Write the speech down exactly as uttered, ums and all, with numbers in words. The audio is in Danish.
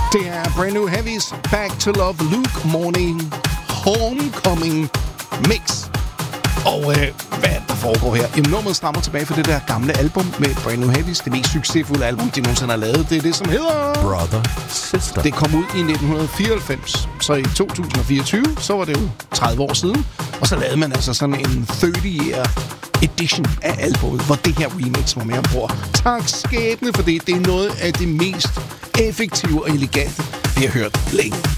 Det er Brand New Heavies Back to Love Luke Morning Homecoming Mix. Og øh, hvad der foregår her? Jamen, nummeret stammer tilbage fra det der gamle album med Brand New Heavies. Det mest succesfulde album, de nogensinde har lavet. Det er det, som hedder... Brother Sister. Det kom ud i nitten fireoghalvfems. Så i to tusind fireogtyve, så var det jo tredive år siden. Og så lavede man altså sådan en tredive-year edition af albumet, hvor det her remix var med ombord. Tak skæbne for det. Det er noget af det mest effektive og elegante, vi har hørt længe.